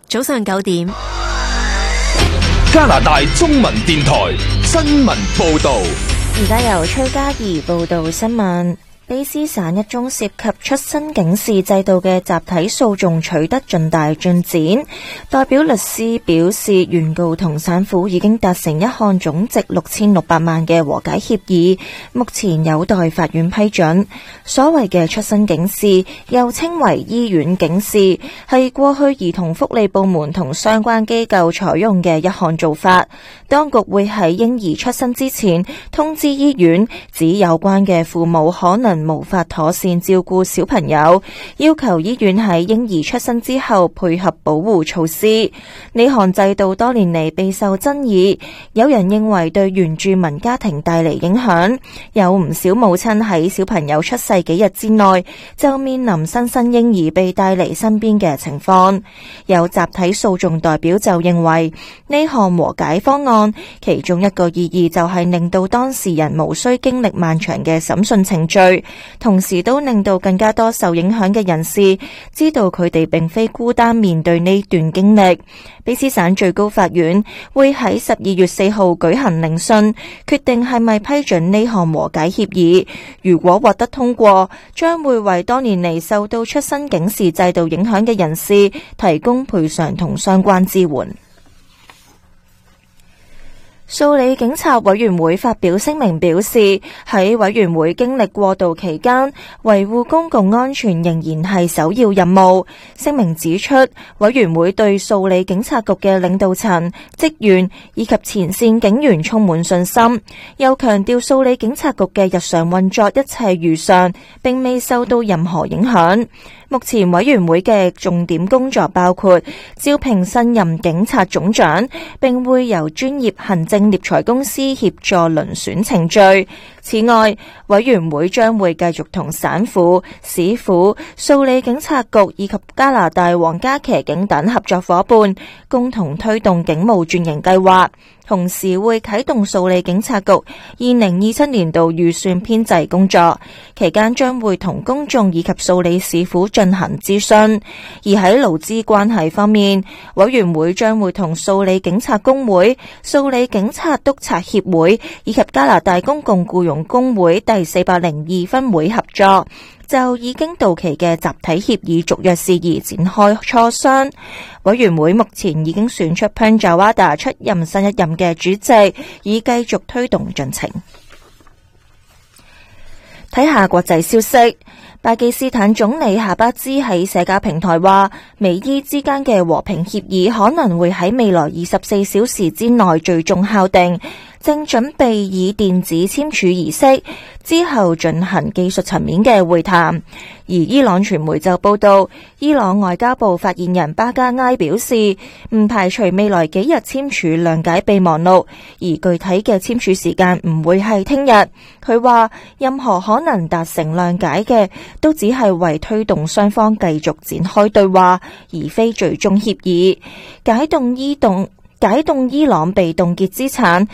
早上9點， 加拿大中文電台新聞報道。 而家由崔嘉怡報道新聞。卑詩省一宗涉及出生警示制度嘅集體訴訟取得重大進展，代表律師表示，原告同省府已經達成一項總值6600萬嘅和解協議，目前有待法院批准。所謂嘅出生警示，又稱為醫院警示，係過去兒童福利部門同相關機構採用嘅一項做法。當局會喺嬰兒出生之前通知醫院，指有關嘅父母可能無法妥善照顧小朋友，要求醫院喺嬰兒出生之後配合保護措施。呢項制度多年嚟備受爭議，有人認為對原住民家庭帶嚟影響，有唔少母親喺小朋友出世幾日之內就面臨新生嬰兒被帶嚟身邊嘅情況。有集體訴訟代表就認為，呢項和解方案其中一個意義就係令到當事人無需經歷漫長嘅審訊程序，同時都令到更加多受影響嘅人士知道佢哋並非孤單面對呢段經歷。卑詩省最高法院會喺12月4號舉行聆訊，決定係咪批准呢項和解協議。如果獲得通過，將會為多年嚟受到出生警示制度影響嘅人士提供賠償同相關支援。素里警察委員會發表聲明表示，喺委員會經歷過渡期間，維護公共安全仍然係首要任務。聲明指出，委員會對素里警察局嘅領導層、職員以及前線警員充滿信心，又強調素里警察局嘅日常運作一切如常，並未受到任何影響。目前委員會嘅重點工作包括招聘新任警察總長，並會由專業行政獵才公司協助遴選程序。此外，委員會將會繼續同省府、市府、素里警察局以及加拿大皇家騎警等合作夥伴，共同推動警務轉型計劃。同時會啟動素里警察局2027年度預算編製工作，期間將會同公眾以及素里市府進行諮詢。而喺勞資關係方面，委員會將會同素里警察工會、素里警察督察協會以及加拿大公共僱傭工會第402分會合作，就已經到期嘅集體協議續約事宜展開磋商。委員會目前已經選出 Prem Jawada 出任新一任嘅主席，以繼續推動進程。睇下國際消息，巴基斯坦總理夏巴茲喺社交平台話，美伊之間嘅和平協議可能會喺未來24小時之內最終敲定，正準備以電子簽署儀式之後進行技術層面嘅會談。而伊朗傳媒就報道，伊朗外交部發言人巴加埃表示，唔排除未來幾日簽署諒解備忘錄，而具體嘅簽署時間唔會係聽日。佢話，任何可能達成諒解嘅，都只係為推動雙方繼續展開對話，而非最終協議。解凍伊朗被凍結資產